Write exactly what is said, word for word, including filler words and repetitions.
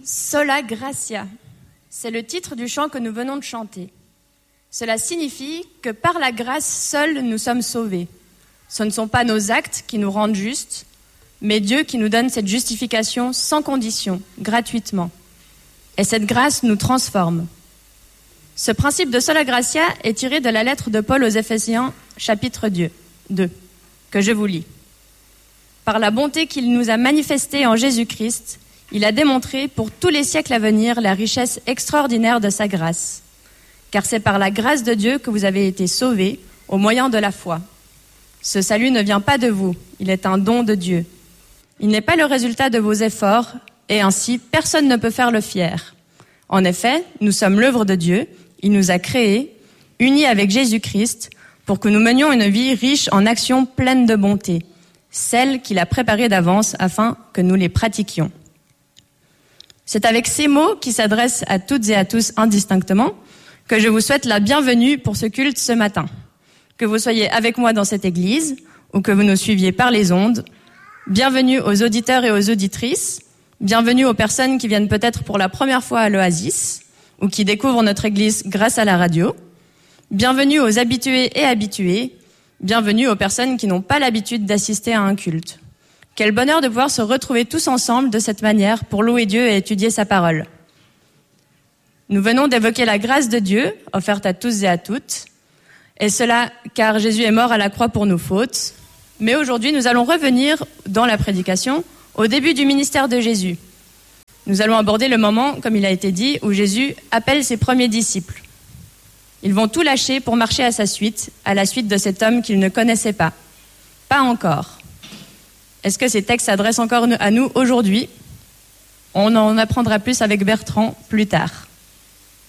Sola Gratia, c'est le titre du chant que nous venons de chanter. Cela signifie que par la grâce seule nous sommes sauvés. Ce ne sont pas nos actes qui nous rendent justes, mais Dieu qui nous donne cette justification sans condition, gratuitement. Et cette grâce nous transforme. Ce principe de Sola Gratia est tiré de la lettre de Paul aux Éphésiens, chapitre deux, que je vous lis. Par la bonté qu'il nous a manifestée en Jésus-Christ, il a démontré pour tous les siècles à venir la richesse extraordinaire de sa grâce. Car c'est par la grâce de Dieu que vous avez été sauvés au moyen de la foi. Ce salut ne vient pas de vous, il est un don de Dieu. Il n'est pas le résultat de vos efforts, et ainsi personne ne peut faire le fier. En effet, nous sommes l'œuvre de Dieu, il nous a créés, unis avec Jésus-Christ, pour que nous menions une vie riche en actions pleines de bonté, celles qu'il a préparées d'avance afin que nous les pratiquions. C'est avec ces mots qui s'adressent à toutes et à tous indistinctement que je vous souhaite la bienvenue pour ce culte ce matin. Que vous soyez avec moi dans cette église ou que vous nous suiviez par les ondes, bienvenue aux auditeurs et aux auditrices, bienvenue aux personnes qui viennent peut-être pour la première fois à l'Oasis ou qui découvrent notre église grâce à la radio, bienvenue aux habitués et habituées, bienvenue aux personnes qui n'ont pas l'habitude d'assister à un culte. Quel bonheur de pouvoir se retrouver tous ensemble de cette manière pour louer Dieu et étudier sa parole. Nous venons d'évoquer la grâce de Dieu, offerte à tous et à toutes, et cela car Jésus est mort à la croix pour nos fautes. Mais aujourd'hui, nous allons revenir dans la prédication au début du ministère de Jésus. Nous allons aborder le moment, comme il a été dit, où Jésus appelle ses premiers disciples. Ils vont tout lâcher pour marcher à sa suite, à la suite de cet homme qu'ils ne connaissaient pas. Pas encore. Est-ce que ces textes s'adressent encore à nous aujourd'hui ? On en apprendra plus avec Bertrand plus tard.